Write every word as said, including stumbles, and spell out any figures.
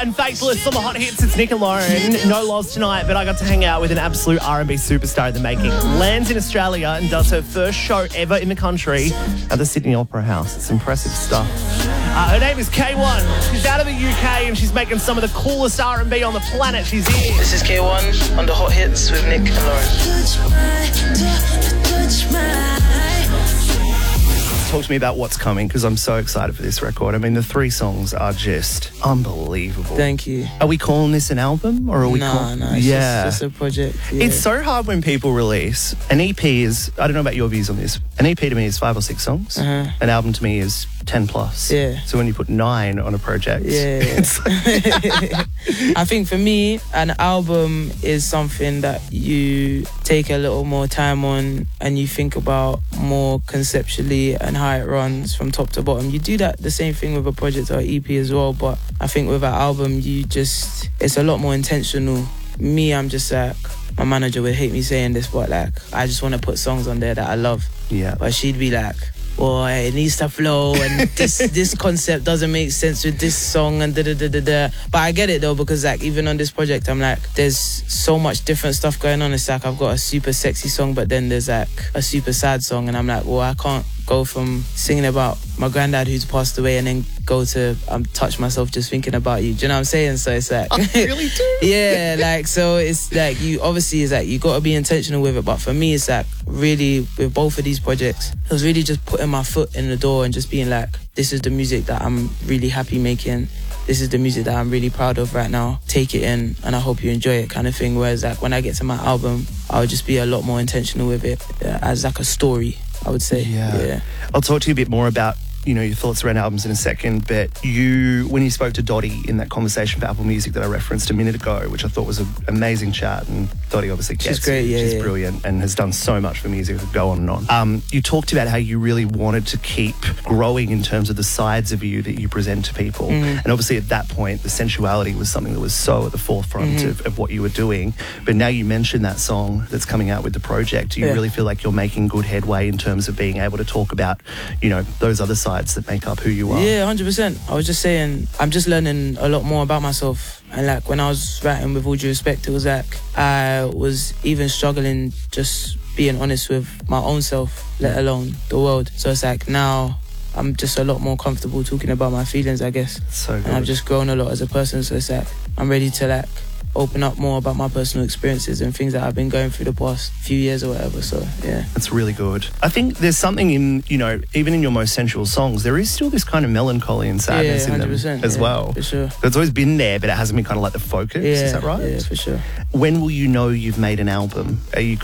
and Faithless on the Hot Hits. It's Nick and Lauren. No Loz tonight, but I got to hang out with an absolute R and B superstar in the making. Lands in Australia and does her first show ever in the country at the Sydney Opera House. It's impressive stuff. Uh, her name is K one. She's out of the U K and she's making some of the coolest R and B on the planet. She's here. This is K one on the Hot Hits with Nick and Lauren. Talk to me about what's coming, because I'm so excited for this record. I mean, the three songs are just unbelievable. Thank you. Are we calling this an album, or are we? No, call- no, it's yeah, just, just a project. Yeah. It's so hard when people release an E P. Is I don't know about your views on this. An E P to me is five or six songs. Uh-huh. An album to me is ten plus. Yeah. So when you put nine on a project, yeah, it's like I think for me, an album is something that you take a little more time on and you think about more conceptually and how it runs from top to bottom. You do that the same thing with a project or E P as well, but I think with an album, you just, it's a lot more intentional. Me, I'm just like, my manager would hate me saying this, but like, I just want to put songs on there that I love. Yeah. But she'd be like, boy, it needs to flow, and this this concept doesn't make sense with this song, and da da da da da. But I get it though, because like even on this project, I'm like, there's so much different stuff going on. It's like I've got a super sexy song, but then there's like a super sad song, and I'm like, well, I can't go from singing about my granddad who's passed away and then go to um, touch myself just thinking about you. Do you know what I'm saying? So it's like, I really do. yeah, like, so it's like, you obviously is like, you got to be intentional with it. But for me, it's like, really, with both of these projects, it was really just putting my foot in the door and just being like, this is the music that I'm really happy making. This is the music that I'm really proud of right now. Take it in and I hope you enjoy it, kind of thing. Whereas like when I get to my album, I'll just be a lot more intentional with it, uh, as like a story, I would say. Yeah. yeah. I'll talk to you a bit more about, you know, your thoughts around albums in a second, but you, when you spoke to Dottie in that conversation for Apple Music that I referenced a minute ago, which I thought was an amazing chat, and Dottie obviously gets She's great, it. yeah, She's yeah. brilliant and has done so much for music, could go on and on. Um, you talked about how you really wanted to keep growing in terms of the sides of you that you present to people, Mm-hmm. and obviously at that point the sensuality was something that was so at the forefront Mm-hmm. of, of what you were doing. But now you mentioned that song that's coming out with the project. Do you Yeah. really feel like you're making good headway in terms of being able to talk about, you know, those other sides that make up who you are? Yeah, one hundred percent. I was just saying, I'm just learning a lot more about myself. And like when I was writing With All Due Respect, it was like I was even struggling just being honest with my own self, let alone the world. So it's like now I'm just a lot more comfortable talking about my feelings, I guess. So good. And I've just grown a lot as a person. So it's like I'm ready to like open up more about my personal experiences and things that I've been going through the past few years or whatever. So yeah, That's really good. I think there's something in, you know, even in your most sensual songs, there is still this kind of melancholy and sadness yeah, in one them hundred percent, as yeah, well. for sure. It's always been there, but it hasn't been kind of like the focus. Yeah, Is that right? Yeah, for sure. When will you know you've made an album? Are you